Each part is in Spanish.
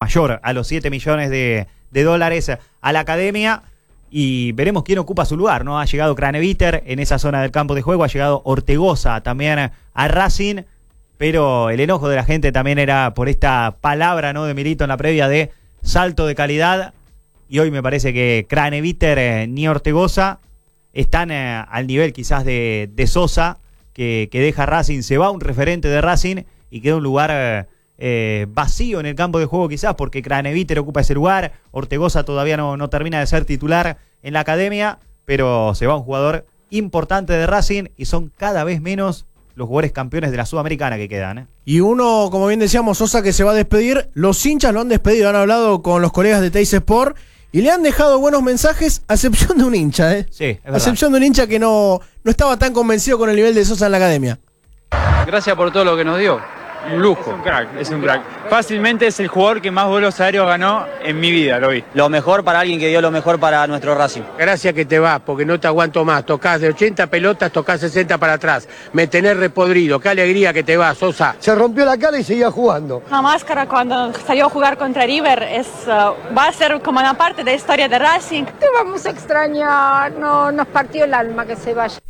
mayor a los 7 millones de dólares a la academia. Y veremos quién ocupa su lugar, ¿no? Ha llegado Craneviter en esa zona del campo de juego, ha llegado Ortegoza también a Racing, pero el enojo de la gente también era por esta palabra, ¿no?, de Milito en la previa de salto de calidad. Y hoy me parece que Craneviter ni Ortegoza están al nivel quizás de Sosa, que deja Racing, se va un referente de Racing y queda un lugar vacío en el campo de juego quizás, porque Craneviter ocupa ese lugar, Ortegoza todavía no termina de ser titular en la academia, pero se va un jugador importante de Racing y son cada vez menos los jugadores campeones de la Sudamericana que quedan. Y uno, como bien decíamos, Sosa, que se va a despedir, los hinchas lo han despedido, han hablado con los colegas de Teis Sport y le han dejado buenos mensajes, a excepción de un hincha, Sí, es verdad. A excepción de un hincha que no estaba tan convencido con el nivel de Sosa en la academia. Gracias por todo lo que nos dio. Un lujo. Es un crack. Fácilmente es el jugador que más vuelos aéreos ganó en mi vida, lo vi. Lo mejor para alguien que dio lo mejor para nuestro Racing. Gracias que te vas, porque no te aguanto más. Tocás de 80 pelotas, tocás 60 para atrás. Me tenés repodrido. Qué alegría que te vas, Sosa. Se rompió la cara y seguía jugando. La máscara cuando salió a jugar contra River va a ser como una parte de la historia de Racing. Te vamos a extrañar, no, nos partió el alma que se vaya.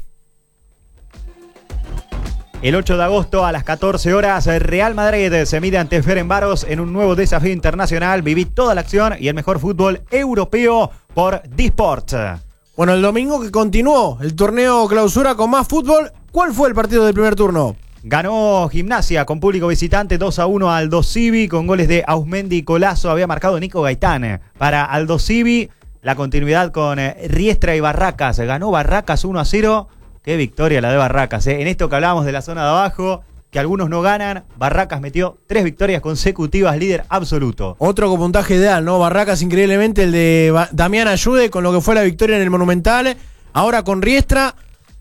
El 8 de agosto a las 14 horas, Real Madrid se mide ante Ferencváros en un nuevo desafío internacional. Viví toda la acción y el mejor fútbol europeo por D-Sport. Bueno, el domingo que continuó el torneo clausura con más fútbol, ¿cuál fue el partido del primer turno? Ganó Gimnasia con público visitante 2-1 a Aldosivi con goles de Ausmendi y Colazo. Había marcado Nico Gaitán para Aldosivi. La continuidad con Riestra y Barracas. Ganó Barracas 1-0. Qué victoria la de Barracas, ¿eh? En esto que hablábamos de la zona de abajo, que algunos no ganan, Barracas metió 3 victorias consecutivas, líder absoluto. Otro con puntaje ideal, ¿no? Barracas, increíblemente, el de Damián Ayude, con lo que fue la victoria en el Monumental, ahora con Riestra,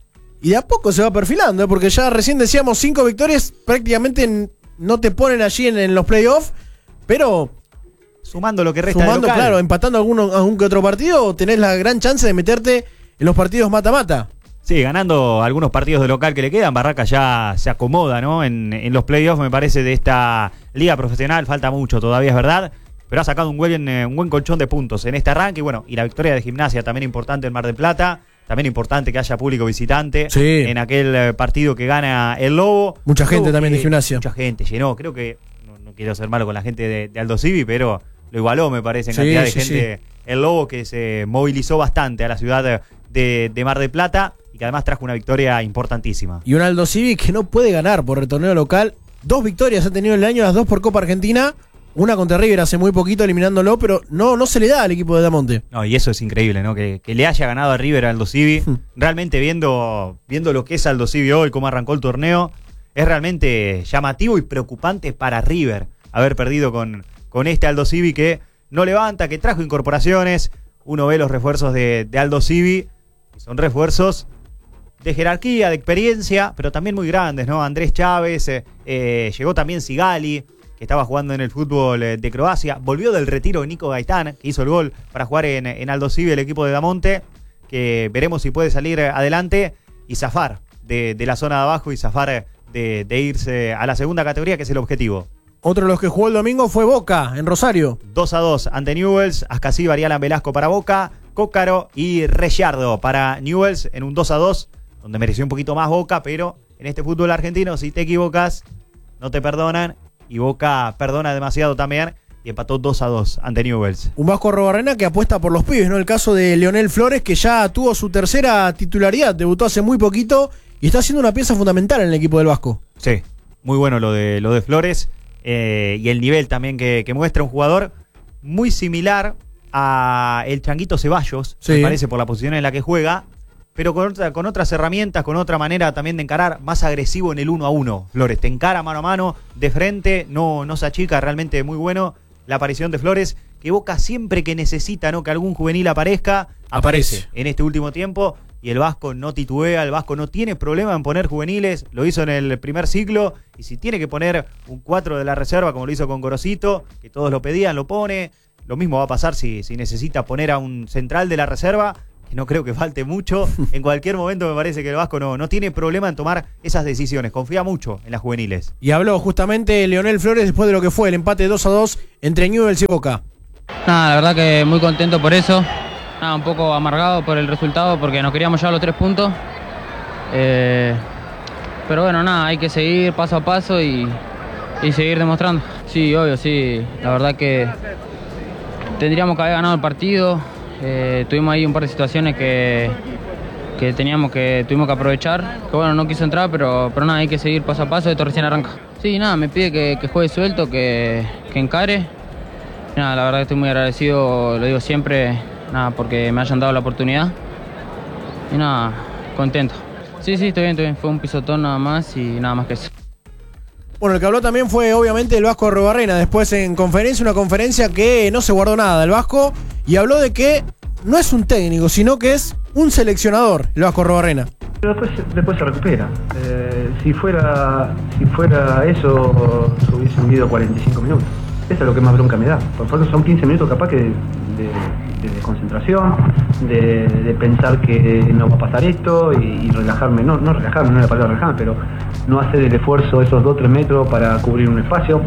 y de a poco se va perfilando, ¿eh? Porque ya recién decíamos 5 victorias, prácticamente no te ponen allí en los playoffs, pero sumando lo que resta de local. Claro, empatando algún que otro partido, tenés la gran chance de meterte en los partidos mata-mata. Sí, ganando algunos partidos de local que le quedan, Barracas ya se acomoda, ¿no? En los playoffs, me parece, de esta liga profesional. Falta mucho todavía, es verdad, pero ha sacado un buen colchón de puntos en este arranque. Y bueno, y la victoria de Gimnasia también importante en Mar del Plata. También importante que haya público visitante en aquel partido que gana el Lobo. Mucha gente también de Gimnasia. Mucha gente llenó. Creo que, no quiero ser malo con la gente de Aldosivi, pero lo igualó, me parece, en cantidad de gente. El Lobo, que se movilizó bastante a la ciudad de Mar del Plata. Y que además trajo una victoria importantísima. Y un Aldosivi que no puede ganar por el torneo local. 2 victorias ha tenido en el año, las 2 por Copa Argentina. Una contra River hace muy poquito, eliminándolo, pero no se le da al equipo de Damonte. No, y eso es increíble, ¿no? Que le haya ganado a River a Aldosivi. Realmente viendo lo que es Aldosivi hoy, cómo arrancó el torneo, es realmente llamativo y preocupante para River haber perdido con este Aldosivi que no levanta, que trajo incorporaciones. Uno ve los refuerzos de Aldosivi y son refuerzos de jerarquía, de experiencia, pero también muy grandes, ¿no? Andrés Chávez, llegó también Sigali, que estaba jugando en el fútbol de Croacia, volvió del retiro Nico Gaitán, que hizo el gol para jugar en Aldosivi, el equipo de Damonte, que veremos si puede salir adelante y zafar de la zona de abajo y zafar de irse a la segunda categoría, que es el objetivo. Otro de los que jugó el domingo fue Boca, en Rosario. 2-2 ante Newell's, Ascasí, Arialan Velasco para Boca, Cócaro y Reyardo para Newell's en un 2-2, donde mereció un poquito más Boca, pero en este fútbol argentino, si te equivocas, no te perdonan, y Boca perdona demasiado también, y empató 2-2 ante Newell's. Un Vasco Arrobarrena que apuesta por los pibes, ¿no? El caso de Leonel Flores, que ya tuvo su tercera titularidad, debutó hace muy poquito, y está siendo una pieza fundamental en el equipo del Vasco. Sí, muy bueno lo de Flores, y el nivel también que muestra un jugador muy similar a el Changuito Ceballos, me parece, por la posición en la que juega, pero con otras herramientas, con otra manera también de encarar, más agresivo en el 1-1. Flores te encara mano a mano, de frente, no se achica, realmente muy bueno la aparición de Flores, que Boca siempre que necesita, ¿no?, que algún juvenil aparece en este último tiempo, y el Vasco no titubea, el Vasco no tiene problema en poner juveniles, lo hizo en el primer ciclo, y si tiene que poner un 4 de la reserva, como lo hizo con Gorosito, que todos lo pedían, lo pone. Lo mismo va a pasar si necesita poner a un central de la reserva, no creo que falte mucho. En cualquier momento me parece que el Vasco no tiene problema en tomar esas decisiones. Confía mucho en las juveniles. Y habló justamente Leonel Flores después de lo que fue el empate 2-2 entre Newell's y Boca. Nada, la verdad que muy contento por eso. Nada, un poco amargado por el resultado porque nos queríamos llevar los 3 puntos. Pero bueno, nada, hay que seguir paso a paso y seguir demostrando. Sí, obvio, sí. La verdad que tendríamos que haber ganado el partido. Tuvimos ahí un par de situaciones que tuvimos que aprovechar. Que bueno, no quiso entrar, pero nada, hay que seguir paso a paso. Esto recién arranca. Sí, nada, me pide que juegue suelto, que encare. Nada, la verdad que estoy muy agradecido, lo digo siempre, nada, porque me hayan dado la oportunidad. Y nada, contento. Sí, estoy bien. Fue un pisotón nada más y nada más que eso. Bueno, el que habló también fue obviamente el Vasco Arruebarrena. Después en conferencia, una conferencia que no se guardó nada el Vasco. Y habló de que no es un técnico, sino que es un seleccionador, el Vasco Arruebarrena. Pero después se recupera. Si fuera eso, se hubiesen ido 45 minutos. Eso es lo que más bronca me da. Por favor, son 15 minutos capaz que de concentración, de pensar que no va a pasar esto y relajarme. No relajarme, no es la palabra relajarme, pero no hacer el esfuerzo esos 2-3 metros para cubrir un espacio.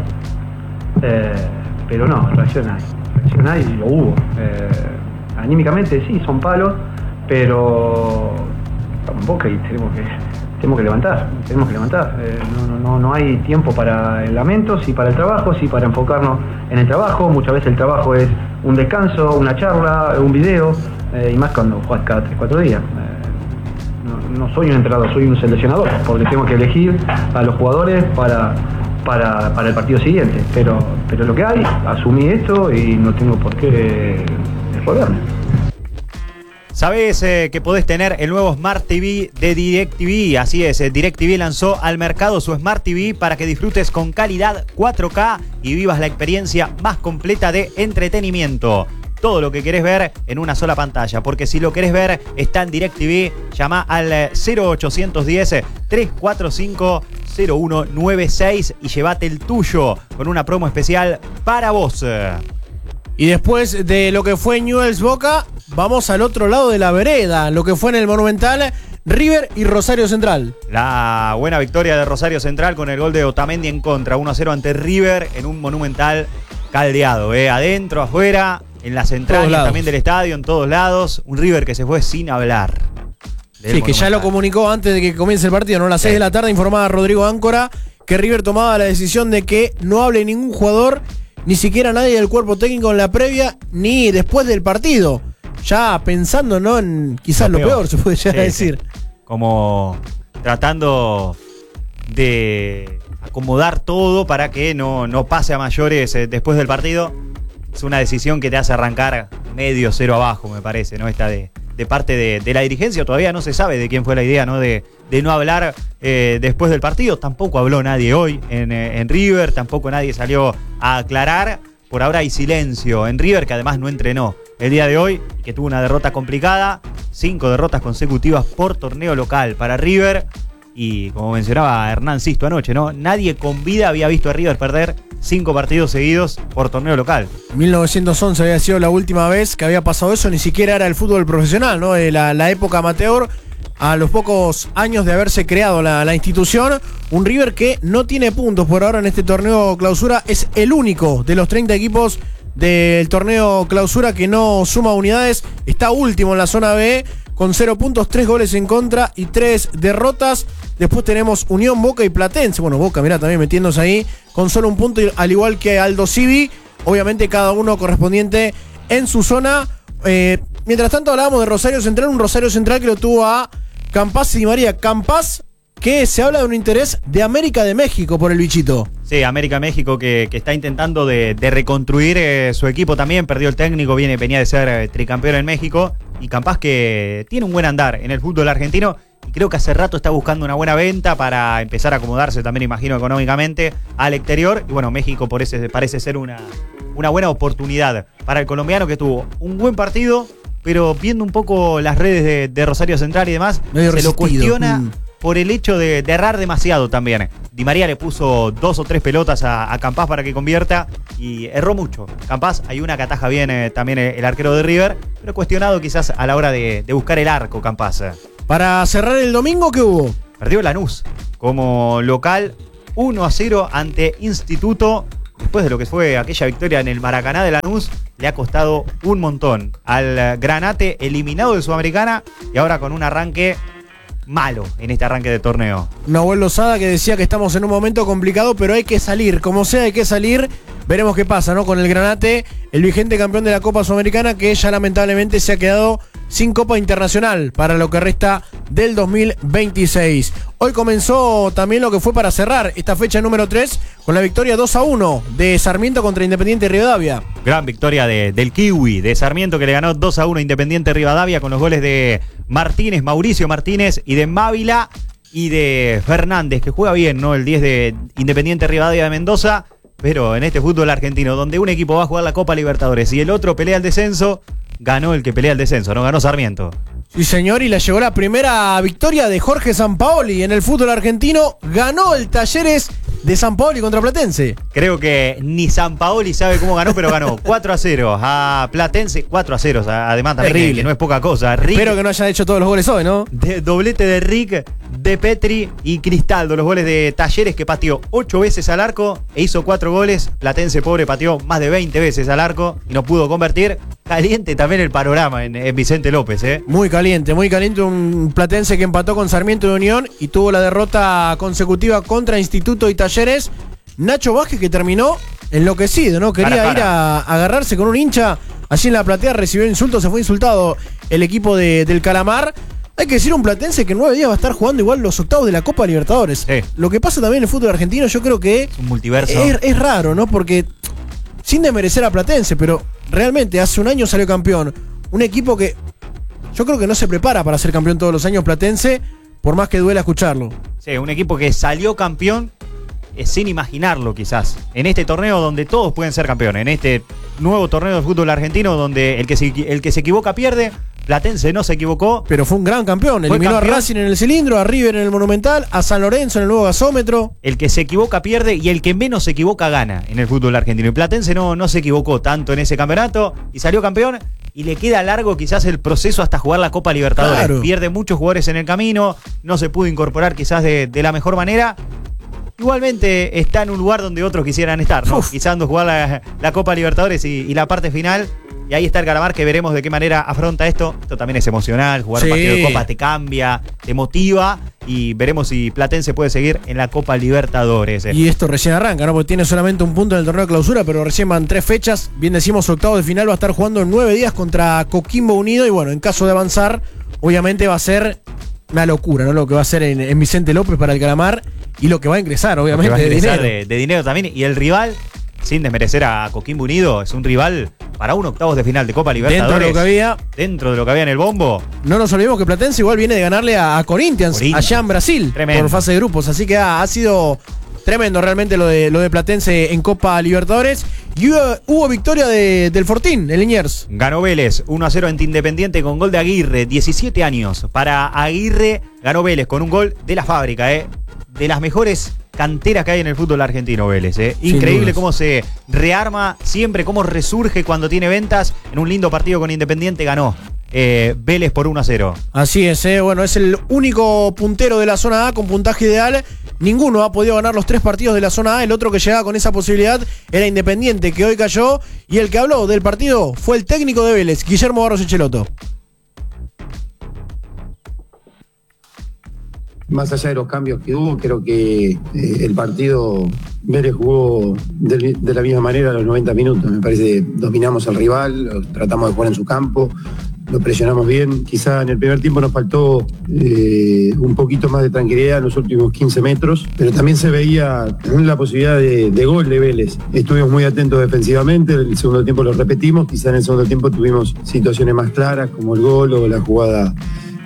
Pero no, reacción hay y lo hubo. Anímicamente sí, son palos, pero estamos en Boca y tenemos que levantar. No hay tiempo para lamentos y para el trabajo, sí para enfocarnos en el trabajo. Muchas veces el trabajo es un descanso, una charla, un video, y más cuando juegas cada 3-4 días. No soy un entrenador, soy un seleccionador, porque tengo que elegir a los jugadores para el partido siguiente. Pero lo que hay, asumí esto y no tengo por qué esconderme. ¿Sabés que podés tener el nuevo Smart TV de DirecTV? Así es, DirecTV lanzó al mercado su Smart TV para que disfrutes con calidad 4K y vivas la experiencia más completa de entretenimiento. Todo lo que querés ver en una sola pantalla, porque si lo querés ver está en DirecTV. Llama al 0810-345-0196 y llévate el tuyo con una promo especial para vos. Y después de lo que fue Newell's Boca, vamos al otro lado de la vereda, lo que fue en el Monumental, River y Rosario Central. La buena victoria de Rosario Central con el gol de Otamendi en contra, 1-0 ante River en un Monumental caldeado, adentro, afuera, en las entrañas también del estadio, en todos lados. Un River que se fue sin hablar. Sí, que ya lo comunicó antes de que comience el partido, ¿no? A las 6 de la tarde informaba Rodrigo Áncora que River tomaba la decisión de que no hable ningún jugador, ni siquiera nadie del cuerpo técnico en la previa, ni después del partido. Ya pensando, ¿no? En quizás lo peor se puede llegar a decir. Sí. Como tratando de acomodar todo para que no pase a mayores después del partido. Es una decisión que te hace arrancar medio 0 abajo, me parece, ¿no? Esta de parte de la dirigencia. Todavía no se sabe de quién fue la idea, ¿no? De no hablar después del partido. Tampoco habló nadie hoy en River, tampoco nadie salió a aclarar. Por ahora hay silencio en River, que además no entrenó el día de hoy, que tuvo una derrota complicada, 5 derrotas consecutivas por torneo local para River. Y como mencionaba Hernán Sisto anoche, ¿no? Nadie con vida había visto a River perder 5 partidos seguidos por torneo local. 1911 había sido la última vez que había pasado eso, ni siquiera era el fútbol profesional, ¿no? De la época amateur, a los pocos años de haberse creado la institución. Un River que no tiene puntos por ahora en este torneo clausura, es el único de los 30 equipos del torneo clausura que no suma unidades, está último en la zona B con 0 puntos, 3 goles en contra y 3 derrotas. Después tenemos Unión, Boca y Platense. Bueno, Boca, mirá, también metiéndose ahí con solo un punto, al igual que Aldo Civi. Obviamente cada uno correspondiente en su zona. Mientras tanto hablábamos de Rosario Central, un Rosario Central que lo tuvo a Campás y Di María. Campás, que se habla de un interés de América de México por el bichito. Sí, América México que está intentando de reconstruir su equipo también. Perdió el técnico, venía de ser tricampeón en México. Y Campás que tiene un buen andar en el fútbol argentino. Y creo que hace rato está buscando una buena venta para empezar a acomodarse también, imagino, económicamente al exterior. Y bueno, México parece ser una buena oportunidad para el colombiano, que tuvo un buen partido, pero viendo un poco las redes de Rosario Central y demás, medio se resistido. Lo cuestiona por el hecho de errar demasiado también. Di María le puso 2 o 3 pelotas a Campás para que convierta y erró mucho. Campás, hay una que ataja bien también el arquero de River, pero cuestionado quizás a la hora de buscar el arco Campás. Para cerrar el domingo, ¿qué hubo? Perdió Lanús como local 1-0 ante Instituto. Después de lo que fue aquella victoria en el Maracaná de Lanús, le ha costado un montón al Granate, eliminado de Sudamericana y ahora con un arranque malo en este arranque de torneo. Nahuel Lozada que decía que estamos en un momento complicado, pero hay que salir, como sea hay que salir. Veremos qué pasa, ¿no? Con el Granate, el vigente campeón de la Copa Sudamericana, que ya lamentablemente se ha quedado sin Copa Internacional para lo que resta del 2026. Hoy comenzó también lo que fue para cerrar esta fecha número 3 con la victoria 2-1 de Sarmiento contra Independiente Rivadavia. Gran victoria del Kiwi, de Sarmiento, que le ganó 2-1 a Independiente Rivadavia con los goles de Martínez, Mauricio Martínez, y de Mávila y de Fernández, que juega bien, ¿no? El 10 de Independiente Rivadavia de Mendoza. Pero en este fútbol argentino, donde un equipo va a jugar la Copa Libertadores y el otro pelea el descenso, ganó el que pelea el descenso, no ganó Sarmiento. Sí, señor, y la llegó la primera victoria de Jorge Sampaoli en el fútbol argentino. Ganó el Talleres de Sampaoli contra Platense. Creo que ni Sampaoli sabe cómo ganó, pero ganó 4-0 a Platense. 4-0, además también que no es poca cosa. Rick, espero que no hayan hecho todos los goles hoy, ¿no? Doblete de Rick, de Petri y Cristaldo. Los goles de Talleres, que pateó 8 veces al arco e hizo 4 goles. Platense, pobre, pateó más de 20 veces al arco y no pudo convertir. Caliente también el panorama en Vicente López, ¿eh? Muy caliente un Platense que empató con Sarmiento de Unión y tuvo la derrota consecutiva contra Instituto y Talleres. Nacho Vázquez, que terminó enloquecido, ¿no? Quería ir a agarrarse con un hincha allí en la platea, recibió insultos, se fue insultado el equipo del Calamar. Hay que decir, un Platense que en 9 días va a estar jugando igual los octavos de la Copa Libertadores. Sí. Lo que pasa también en el fútbol argentino, yo creo que es un multiverso. Es raro, ¿no? Porque, sin desmerecer a Platense, pero realmente hace un año salió campeón. Un equipo que yo creo que no se prepara para ser campeón todos los años, Platense, por más que duela escucharlo. Sí, un equipo que salió campeón sin imaginarlo quizás. En este torneo donde todos pueden ser campeones, en este nuevo torneo de fútbol argentino donde el que se equivoca pierde. Platense no se equivocó. Pero fue un gran campeón. Eliminó a Racing en el Cilindro, a River en el Monumental, a San Lorenzo en el nuevo gasómetro. El que se equivoca pierde y el que menos se equivoca gana en el fútbol argentino. Y Platense no se equivocó tanto en ese campeonato y salió campeón. Y le queda largo quizás el proceso hasta jugar la Copa Libertadores. Claro. Pierde muchos jugadores en el camino, no se pudo incorporar quizás de la mejor manera. Igualmente está en un lugar donde otros quisieran estar, ¿no? Quizás jugar la Copa Libertadores y la parte final. Y ahí está el Calamar, que veremos de qué manera afronta esto. Esto también es emocional, jugar un partido de Copa te cambia, te motiva. Y veremos si Platense puede seguir en la Copa Libertadores. Y esto recién arranca, ¿no? Porque tiene solamente un punto en el torneo de clausura, pero recién van 3 fechas. Bien decimos, octavo de final va a estar jugando en 9 días contra Coquimbo Unido. Y bueno, en caso de avanzar, obviamente va a ser una locura, ¿no? Lo que va a hacer en Vicente López para el Calamar y lo que va a ingresar, obviamente, va a ingresar de dinero también. Y el rival, sin desmerecer a Coquimbo Unido, es un rival para un octavos de final de Copa Libertadores. Dentro de lo que había en el bombo. No nos olvidemos que Platense igual viene de ganarle a Corinthians allá en Brasil. Tremendo. Por fase de grupos. Así que ha sido tremendo realmente lo de Platense en Copa Libertadores. Y hubo victoria del Fortín, el Liniers. Ganó Vélez 1-0 ante Independiente con gol de Aguirre. 17 años para Aguirre. Ganó Vélez con un gol de la fábrica, de las mejores canteras que hay en el fútbol argentino, Vélez. Increíble cómo se rearma siempre, cómo resurge cuando tiene ventas. En un lindo partido con Independiente ganó Vélez por 1-0. Así es, bueno, es el único puntero de la zona A con puntaje ideal. Ninguno ha podido ganar los 3 partidos de la zona A. El otro que llegaba con esa posibilidad era Independiente, que hoy cayó. Y el que habló del partido fue el técnico de Vélez, Guillermo Barros Echeloto. Más allá de los cambios que hubo, creo que el partido Vélez jugó de la misma manera a los 90 minutos. Me parece que dominamos al rival, tratamos de jugar en su campo, lo presionamos bien. Quizá en el primer tiempo nos faltó un poquito más de tranquilidad en los últimos 15 metros, pero también se veía la posibilidad de gol de Vélez. Estuvimos muy atentos defensivamente, el segundo tiempo lo repetimos, quizá en el segundo tiempo tuvimos situaciones más claras como el gol o la jugada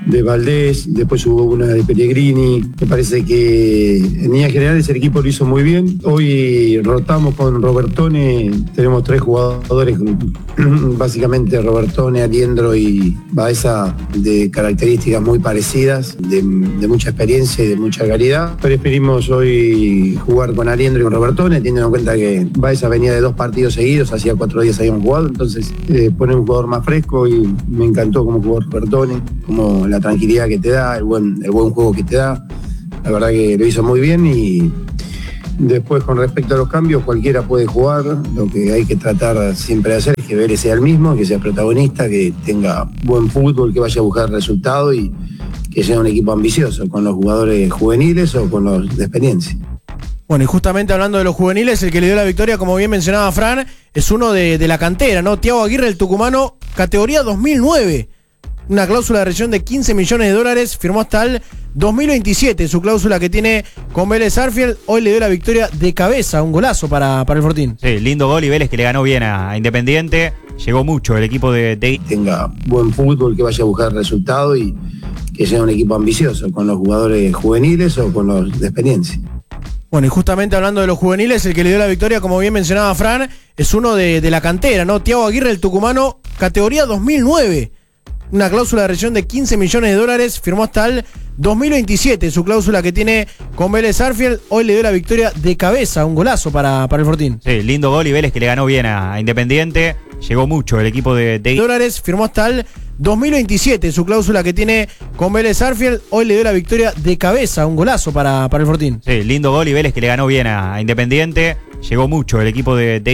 de Valdés, después hubo una de Pellegrini. Me parece que en líneas generales el equipo lo hizo muy bien. Hoy rotamos con Robertone, tenemos 3 jugadores, básicamente Robertone, Aliendro y Baeza, de características muy parecidas, de mucha experiencia y de mucha calidad. Preferimos hoy jugar con Aliendro y con Robertone, teniendo en cuenta que Baeza venía de 2 partidos seguidos, hacía 4 días habíamos jugado, entonces poner un jugador más fresco, y me encantó cómo jugó Robertone, como la tranquilidad que te da, el buen juego que te da. La verdad que lo hizo muy bien. Y después, con respecto a los cambios, cualquiera puede jugar. Lo que hay que tratar siempre de hacer es que Vélez sea el mismo, que sea protagonista, que tenga buen fútbol, que vaya a buscar resultados y que sea un equipo ambicioso, con los jugadores juveniles o con los de experiencia. Bueno, y justamente hablando de los juveniles, el que le dio la victoria, como bien mencionaba Fran, es uno de la cantera, ¿no? Thiago Aguirre, el tucumano, categoría 2009. Una cláusula de rescisión de $15 millones, firmó hasta el 2027, su cláusula que tiene con Vélez Sarsfield. Hoy le dio la victoria de cabeza, un golazo para el Fortín. Sí, lindo gol, y Vélez que le ganó bien a Independiente. Llegó mucho el equipo de... Tenga buen fútbol, que vaya a buscar resultados y que sea un equipo ambicioso, con los jugadores juveniles o con los de experiencia. Bueno, y justamente hablando de los juveniles, el que le dio la victoria, como bien mencionaba Fran, es uno de la cantera, ¿no? Thiago Aguirre, el tucumano, categoría 2009. Una cláusula de rescisión de $15 millones, firmó hasta el 2027, su cláusula que tiene con Vélez Sarsfield. Hoy le dio la victoria de cabeza, un golazo para el Fortín. Sí, lindo gol, y Vélez que le ganó bien a Independiente. Llegó mucho el equipo de dólares, firmó hasta el 2027, su cláusula que tiene con Vélez Sarsfield. Hoy le dio la victoria de cabeza, un golazo para el Fortín. Sí, lindo gol, y Vélez que le ganó bien a Independiente. Llegó mucho el equipo de